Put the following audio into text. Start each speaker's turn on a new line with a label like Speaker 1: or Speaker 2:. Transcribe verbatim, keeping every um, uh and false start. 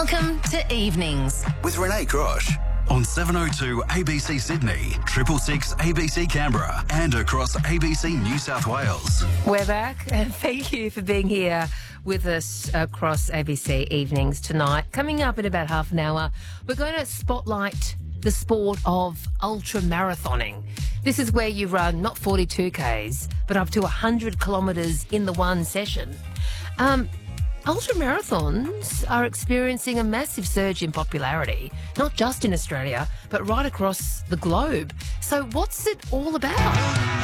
Speaker 1: Welcome to Evenings
Speaker 2: with Renee Grosh on seven oh two A B C Sydney, triple six A B C Canberra, and across A B C New South Wales.
Speaker 3: We're back, and thank you for being here with us across A B C Evenings tonight. Coming up in about half an hour, we're going to spotlight the sport of ultra marathoning. This is where you run not forty-two kays, but up to one hundred kilometres in the one session. Um, ultra marathons are experiencing a massive surge in popularity, not just in Australia, but right across the globe. So what's it all about?